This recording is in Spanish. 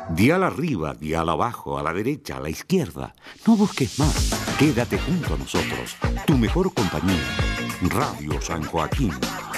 Dial arriba, dial abajo, a la derecha, a la izquierda. No busques más. Quédate junto a nosotros. Tu mejor compañía. Radio San Joaquín.